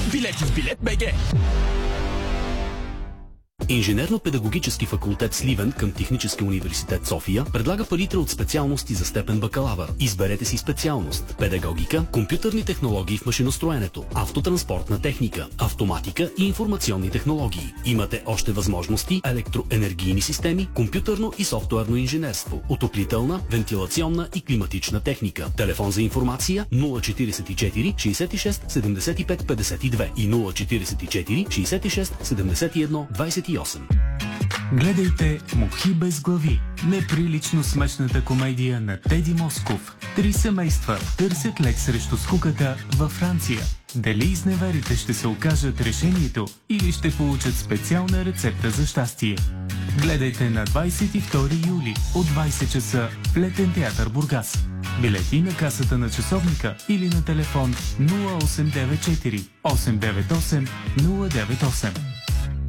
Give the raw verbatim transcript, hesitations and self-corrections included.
Билети в билет БГ. Инженерно-педагогически факултет Сливен към Технически университет София предлага палитра от специалности за степен бакалавър. Изберете си специалност: педагогика, компютърни технологии в машиностроенето, автотранспортна техника, автоматика и информационни технологии. Имате още възможности: електроенергийни системи, компютърно и софтуерно инженерство, отоплителна, вентилационна и климатична техника. Телефон за информация нула четиридесет и четири шейсет и шест седемдесет и пет петдесет и две и нула четиридесет и четири шейсет и шест седемдесет и едно двадесет и осем. Гледайте Мухи без глави. Неприлично смешната комедия на Теди Москов. Три семейства търсят лек срещу скуката във Франция. Дали изневерите ще се окажат решението или ще получат специална рецепта за щастие? Гледайте на двадесет и втори юли от двадесет часа в Летен театър Бургас. Билети на касата на часовника или на телефон нула осем девет четири осем девет осем нула девет осем.